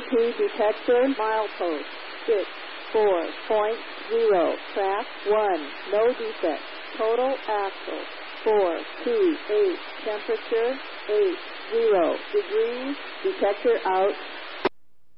ESP detector, milepost 64.0, track 1, no defect. Total axle 428, temperature 80 degrees, detector out.